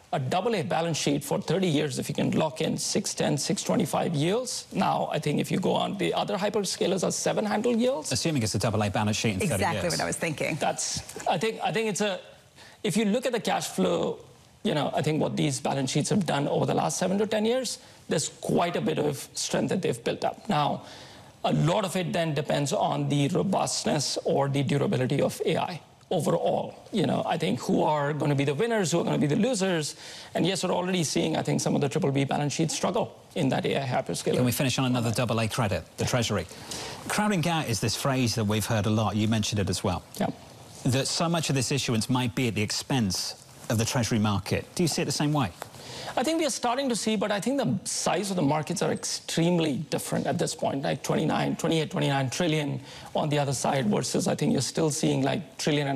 a AA balance sheet for 30 years, if you can lock in 610, 625 yields. Now, I think if you go on, the other hyperscalers are 7-handle yields. Assuming it's a AA balance sheet in 30 years. Exactly what I was thinking. I think it's a, if you look at the cash flow, you know, I think what these balance sheets have done over the last 7 to 10 years, there's quite a bit of strength that they've built up. Now, a lot of it then depends on the robustness or the durability of AI. Overall, you know, I think who are going to be the winners, who are going to be the losers. And yes, we're already seeing, I think, some of the BBB balance sheets struggle in that AI hyperscaler. Can we finish on another AA credit, the Treasury? Crowding out is this phrase that we've heard a lot. You mentioned it as well. Yeah. That so much of this issuance might be at the expense of the Treasury market. Do you see it the same way? I think we are starting to see, but I think the size of the markets are extremely different at this point, like 28, 29 trillion on the other side versus I think you're still seeing like $1.5 trillion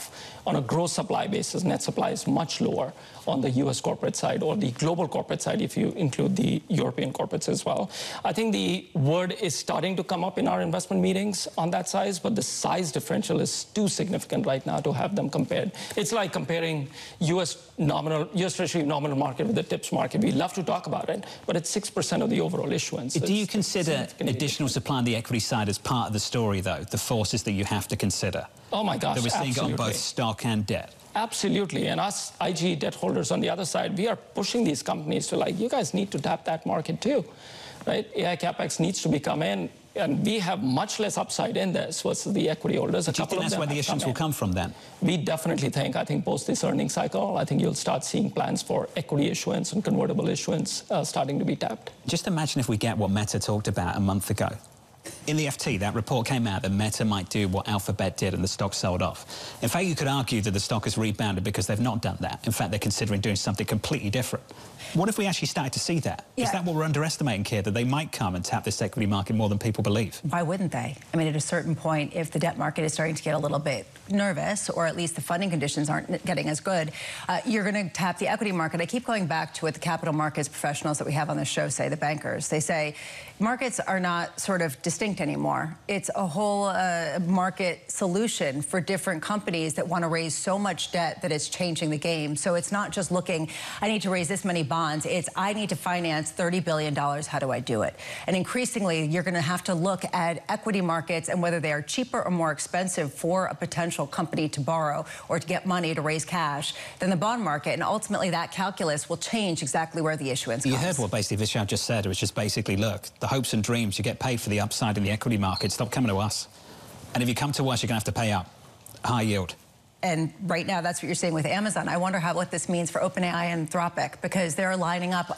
on a gross supply basis. Net supply is much lower on the US corporate side or the global corporate side if you include the European corporates as well. I think the word is starting to come up in our investment meetings on that size, but the size differential is too significant right now to have them compared. It's like comparing US Treasury nominal market with the TIPS market. We love to talk about it, but it's 6% of the overall issuance. Do you consider additional supply on the equity side as part of the story, though, the forces that you have to consider? Oh my gosh, that we're seeing absolutely. on both stock and debt. Absolutely, and us IG debt holders on the other side, we are pushing these companies to like, you guys need to tap that market too, right? AI CapEx needs to be come in, and we have much less upside in this versus the equity holders. Do you think that's where the issuance will come from then? We definitely think, I think post this earnings cycle, I think you'll start seeing plans for equity issuance and convertible issuance starting to be tapped. Just imagine if we get what Meta talked about a month ago. In the FT, that report came out that Meta might do what Alphabet did and the stock sold off. In fact, you could argue that the stock has rebounded because they've not done that. In fact, they're considering doing something completely different. What if we actually started to see that? Yeah. Is that what we're underestimating here, that they might come and tap this equity market more than people believe? Why wouldn't they? I mean, at a certain point, if the debt market is starting to get a little bit nervous, or at least the funding conditions aren't getting as good, you're going to tap the equity market. I keep going back to what the capital markets professionals that we have on the show say, the bankers. They say markets are not sort of distinct anymore. It's a whole market solution for different companies that want to raise so much debt that it's changing the game. So it's not just looking, I need to raise this many bonds. It's, I need to finance $30 billion. How do I do it? And increasingly, you're going to have to look at equity markets and whether they are cheaper or more expensive for a potential company to borrow or to get money to raise cash than the bond market. And ultimately, that calculus will change exactly where the issuance comes. You heard what basically Vishal just said. It was just basically, look, the hopes and dreams, you get paid for the upside in the equity market. Stop coming to us. And if you come to us, you're going to have to pay up. High yield. And right now, that's what you're seeing with Amazon. I wonder what this means for OpenAI and Anthropic, because they're lining up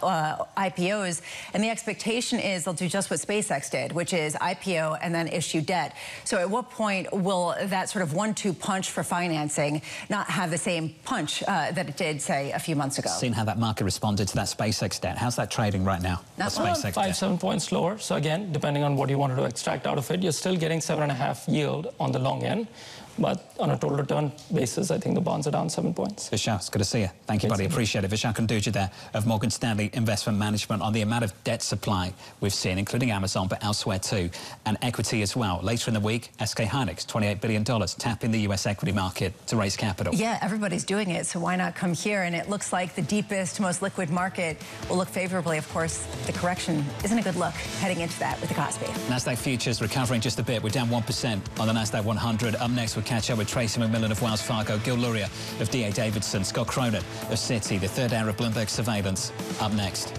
IPOs, and the expectation is they'll do just what SpaceX did, which is IPO and then issue debt. So at what point will that sort of 1-2 punch for financing not have the same punch that it did, say, a few months ago? Seen how that market responded to that SpaceX debt. How's that trading right now? Not SpaceX 5-7 points lower. So again, depending on what you wanted to extract out of it, you're still getting 7.5 yield on the long end. But on a total return basis, I think the bonds are down 7 points. Vishal, it's good to see you. Thank you, buddy. Appreciate it. Vishal Kunduja there of Morgan Stanley Investment Management on the amount of debt supply we've seen, including Amazon, but elsewhere too, and equity as well. Later in the week, SK Hynix, $28 billion, tapping the US equity market to raise capital. Yeah, everybody's doing it, so why not come here? And it looks like the deepest, most liquid market will look favorably. Of course, the correction isn't a good look heading into that with the Kospi. Nasdaq futures recovering just a bit. We're down 1% on the Nasdaq 100. Up next, we'll catch up with Tracy McMillan of Wells Fargo, Gil Luria of D.A. Davidson, Scott Cronin of Citi. The third hour of Bloomberg Surveillance up next.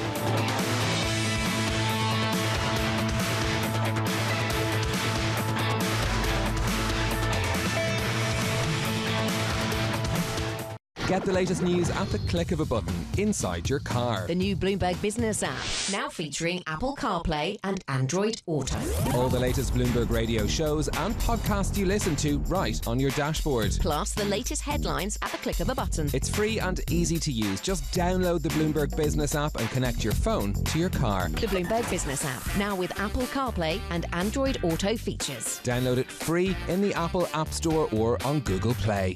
Get the latest news at the click of a button inside your car. The new Bloomberg Business app, now featuring Apple CarPlay and Android Auto. All the latest Bloomberg radio shows and podcasts you listen to right on your dashboard. Plus the latest headlines at the click of a button. It's free and easy to use. Just download the Bloomberg Business app and connect your phone to your car. The Bloomberg Business app, now with Apple CarPlay and Android Auto features. Download it free in the Apple App Store or on Google Play.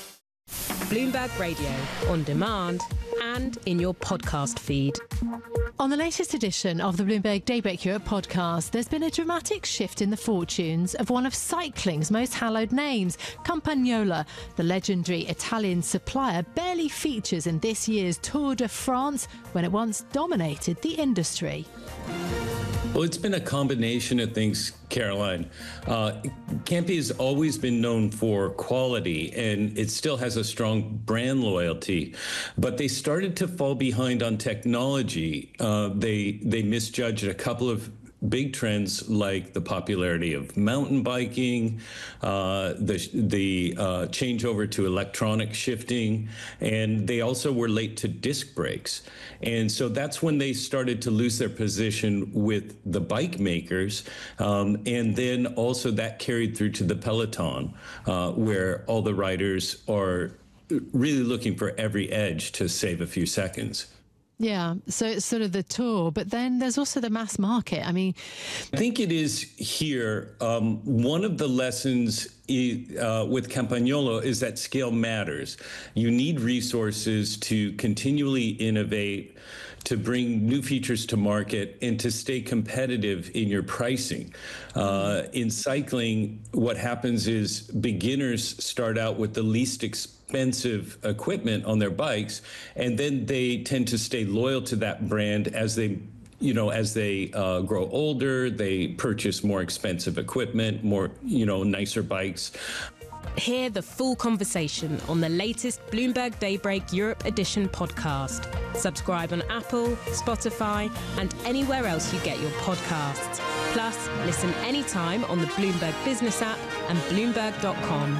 Bloomberg Radio, on demand and in your podcast feed. On the latest edition of the Bloomberg Daybreak Europe podcast, there's been a dramatic shift in the fortunes of one of cycling's most hallowed names. Campagnola, the legendary Italian supplier, barely features in this year's Tour de France when it once dominated the industry. Well, it's been a combination of things, Caroline. Campy has always been known for quality, and it still has a strong brand loyalty. But they started to fall behind on technology. They misjudged a couple of big trends like the popularity of mountain biking, the changeover to electronic shifting, and they also were late to disc brakes. And so that's when they started to lose their position with the bike makers. And then also that carried through to the peloton, where all the riders are really looking for every edge to save a few seconds. Yeah, so it's sort of the Tour, but then there's also the mass market. I think it is here. One of the lessons with Campagnolo is that scale matters. You need resources to continually innovate, to bring new features to market, and to stay competitive in your pricing. In cycling, what happens is beginners start out with the least expensive equipment on their bikes, and then they tend to stay loyal to that brand as they grow older. They purchase more expensive equipment, more, nicer bikes. Hear the full conversation on the latest Bloomberg Daybreak Europe Edition podcast. Subscribe on Apple, Spotify, and anywhere else you get your podcasts. Plus, listen anytime on the Bloomberg Business app and Bloomberg.com.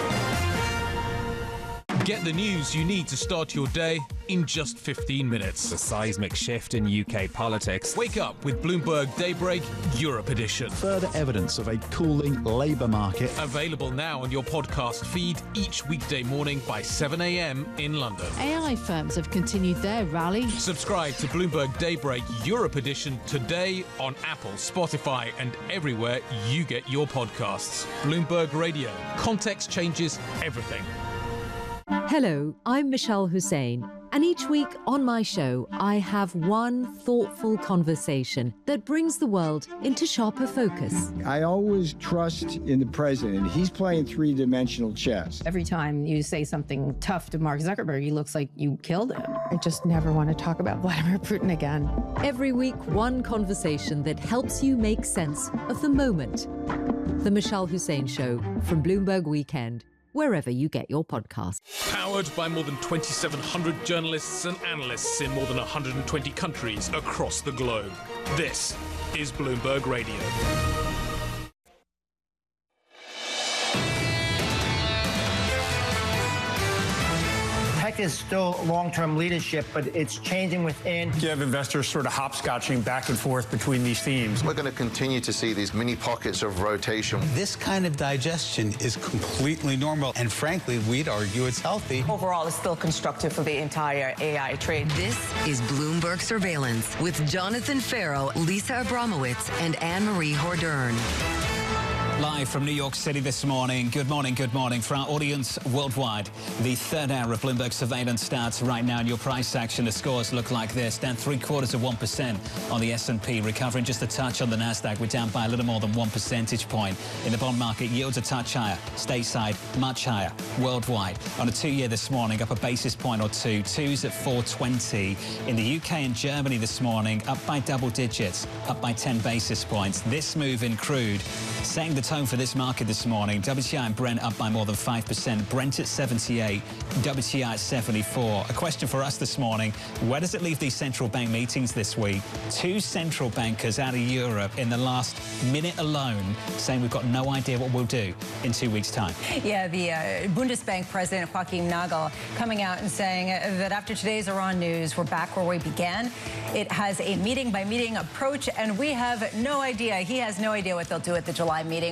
Get the news you need to start your day in just 15 minutes. The seismic shift in UK politics. Wake up with Bloomberg Daybreak Europe Edition. Further evidence of a cooling labour market. Available now on your podcast feed each weekday morning by 7 a.m. in London. AI firms have continued their rally. Subscribe to Bloomberg Daybreak Europe Edition today on Apple, Spotify, and everywhere you get your podcasts. Bloomberg Radio. Context changes everything. Hello, I'm Michelle Hussein, and each week on my show, I have one thoughtful conversation that brings the world into sharper focus. I always trust in the president. He's playing three-dimensional chess. Every time you say something tough to Mark Zuckerberg, he looks like you killed him. I just never want to talk about Vladimir Putin again. Every week, one conversation that helps you make sense of the moment. The Michelle Hussein Show from Bloomberg Weekend, wherever you get your podcasts. Powered by more than 2,700 journalists and analysts in more than 120 countries across the globe. This is Bloomberg Radio. Tech is still long-term leadership, but it's changing within. You have investors sort of hopscotching back and forth between these themes. We're going to continue to see these mini pockets of rotation. This kind of digestion is completely normal, and frankly, we'd argue it's healthy. Overall, it's still constructive for the entire AI trade. This is Bloomberg Surveillance with Jonathan Farrow, Lisa Abramowitz, and Anne-Marie Hordern. Live from New York City this morning. Good morning, good morning. For our audience worldwide, the third hour of Bloomberg Surveillance starts right now. In your price action, the scores look like this. Down 0.75% on the S&P, recovering just a touch on the Nasdaq. We're down by a little more than 1 percentage point. In the bond market, yields a touch higher. Stateside, much higher. Worldwide, on a 2-year this morning, up a basis point or two. Twos at 420. In the UK and Germany this morning, up by double digits, up by 10 basis points. This move in crude setting the tone for this market this morning. WTI and Brent up by more than 5%. Brent at 78, WTI at 74. A question for us this morning: where does it leave these central bank meetings this week? 2 central bankers out of Europe in the last minute alone saying we've got no idea what we'll do in 2 weeks' time. Yeah, the Bundesbank president Joachim Nagel coming out and saying that after today's Iran news, we're back where we began. It has a meeting-by-meeting approach, and we have no idea. He has no idea what they'll do at the July meeting.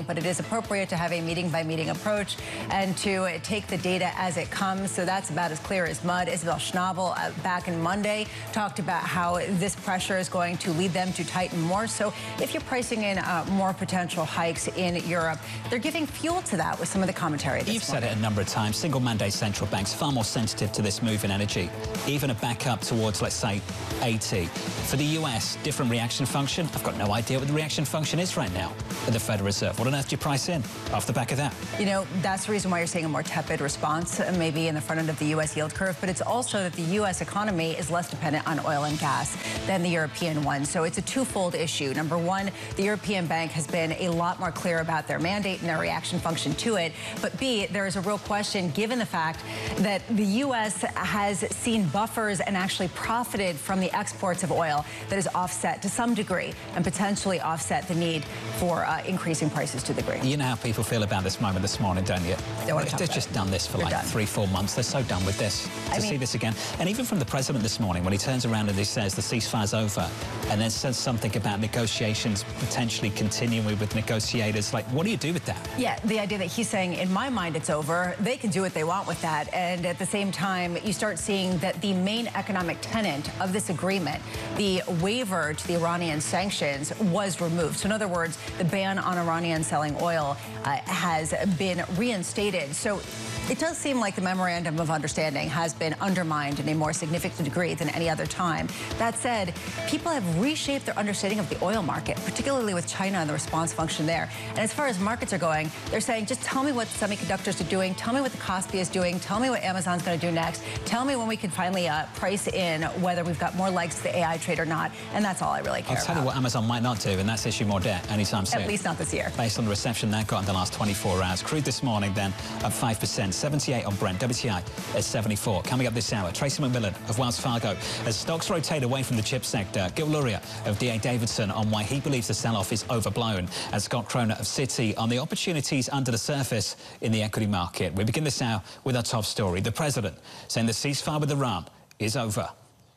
point, but it is appropriate to have a meeting-by-meeting approach and to take the data as it comes. So that's about as clear as mud. Isabel Schnabel back in Monday talked about how this pressure is going to lead them to tighten more. So if you're pricing in more potential hikes in Europe, they're giving fuel to that with some of the commentary. You've said it a number of times. Single mandate central banks far more sensitive to this move in energy, even a back up towards, let's say, 80. For the US, different reaction function. I've got no idea what the reaction function is right now at the Federal Reserve. What on earth do you price in off the back of that? You know, that's the reason why you're seeing a more tepid response, maybe in the front end of the U.S. yield curve, but it's also that the U.S. economy is less dependent on oil and gas than the European one. So it's a twofold issue. Number one, the European Bank has been a lot more clear about their mandate and their reaction function to it. But B, there is a real question, given the fact that the U.S. has seen buffers and actually profited from the exports of oil that is offset to some degree and potentially offset the need for increasing prices to the degree. You know how people feel about this moment this morning, don't you? They've just done this for like 3-4 months. They're so done with this. To see this again. And even from the president this morning, when he turns around and he says the ceasefire's over and then says something about negotiations potentially continuing with negotiators, like, what do you do with that? Yeah, the idea that he's saying, in my mind, it's over. They can do what they want with that. And at the same time, you start seeing that the main economic tenet of this agreement, the waiver to the Iranian sanctions, was removed. So in other words, the ban on Iranian selling oil has been reinstated. So it does seem like the memorandum of understanding has been undermined in a more significant degree than any other time. That said, people have reshaped their understanding of the oil market, particularly with China and the response function there. And as far as markets are going, they're saying, just tell me what semiconductors are doing, tell me what the Kospi is doing, tell me what Amazon's going to do next, tell me when we can finally price in whether we've got more legs to the AI trade or not. And that's all I really care about. I'll tell you what Amazon might not do, and that's issue more debt anytime soon. At least not this year. Based on the reception that got in the last 24 hours. Crude this morning then up 5%, 78 on Brent, WTI at 74. Coming up this hour, Tracy McMillan of Wells Fargo. As stocks rotate away from the chip sector, Gil Luria of D.A. Davidson on why he believes the sell-off is overblown, and Scott Kroner of Citi on the opportunities under the surface in the equity market. We begin this hour with our top story. The president saying the ceasefire with Iran is over.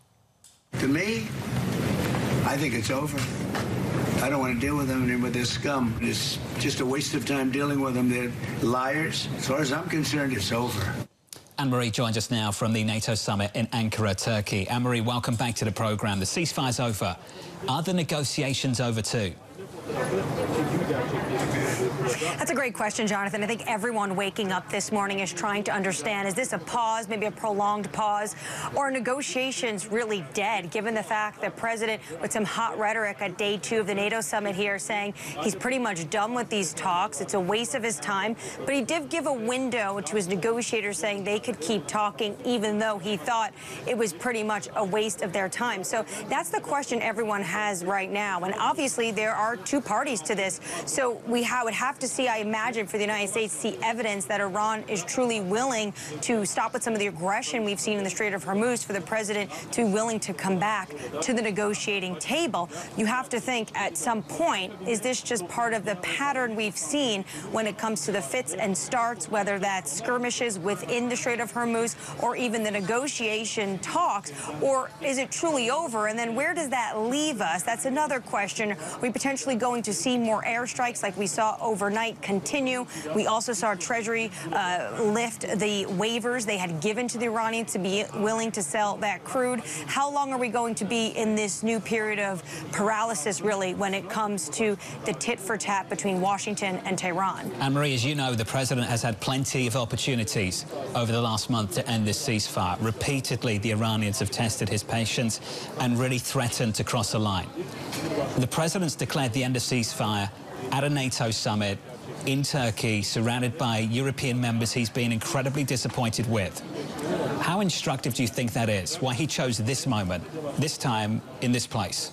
To me, I think it's over. I don't want to deal with them and with this scum. It's just a waste of time dealing with them. They're liars. As far as I'm concerned, it's over. Anne-Marie joins us now from the NATO summit in Ankara, Turkey. Anne-Marie, welcome back to the programme. The ceasefire's over. Are the negotiations over too? That's a great question, Jonathan. I think everyone waking up this morning is trying to understand, is this a pause, maybe a prolonged pause, or are negotiations really dead, given the fact that President, with some hot rhetoric at day 2 of the NATO summit here, saying he's pretty much done with these talks. It's a waste of his time. But he did give a window to his negotiators saying they could keep talking, even though he thought it was pretty much a waste of their time. So that's the question everyone has right now. And obviously, there are two parties to this. So we would have to see, I imagine, for the United States, see evidence that Iran is truly willing to stop with some of the aggression we've seen in the Strait of Hormuz, for the president to be willing to come back to the negotiating table. You have to think, at some point, is this just part of the pattern we've seen when it comes to the fits and starts, whether that's skirmishes within the Strait of Hormuz or even the negotiation talks, or is it truly over? And then where does that leave us? That's another question. Are we potentially going to see more airstrikes like we saw overnight continue? We also saw Treasury lift the waivers they had given to the Iranians to be willing to sell that crude. How long are we going to be in this new period of paralysis, really, when it comes to the tit-for-tat between Washington and Tehran? Anne-Marie, as you know, the president has had plenty of opportunities over the last month to end this ceasefire. Repeatedly, the Iranians have tested his patience and really threatened to cross a line. The president's declared the end of ceasefire at a NATO summit in Turkey, surrounded by European members he's been incredibly disappointed with. How instructive do you think that is? Why he chose this moment, this time, in this place?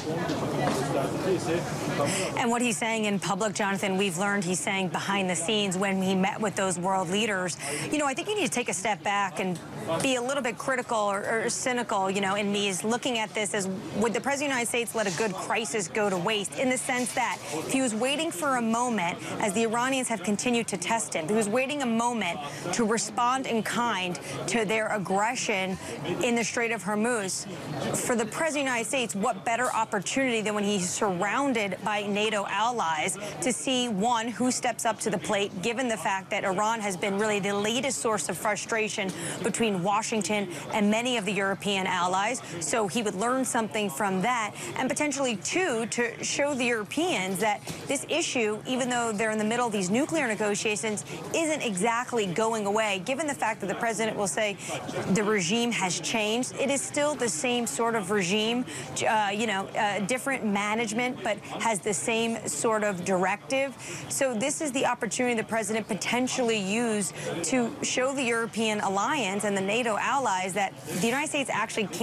And what he's saying in public, Jonathan, we've learned he's saying behind the scenes when he met with those world leaders. You know, I think you need to take a step back and be a little bit critical or cynical, you know, in me, is looking at this as, would the President of the United States let a good crisis go to waste? In the sense that if he was waiting for a moment, as the Iranians have continued to test him, if he was waiting a moment to respond in kind to their aggression in the Strait of Hormuz, for the President of the United States, what better opportunity than when he's surrounded surrounded by NATO allies to see, one, who steps up to the plate, given the fact that Iran has been really the latest source of frustration between Washington and many of the European allies. So he would learn something from that, and potentially, two, to show the Europeans that this issue, even though they're in the middle of these nuclear negotiations, isn't exactly going away. Given the fact that the president will say the regime has changed, it is still the same sort of regime, different management, but has the same sort of directive. So this is the opportunity the president potentially used to show the European alliance and the NATO allies that the United States actually can't